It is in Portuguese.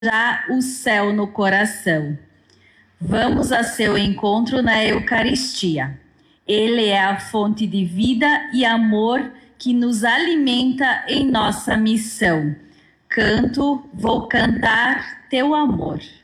já o céu no coração. Vamos a seu encontro na Eucaristia. Ele é a fonte de vida e amor que nos alimenta em nossa missão. Canto, vou cantar teu amor.